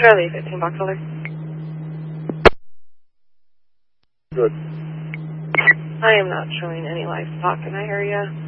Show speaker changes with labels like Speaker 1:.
Speaker 1: Charlie, 15 Box Elder.
Speaker 2: Good.
Speaker 1: I am not showing any livestock in that area.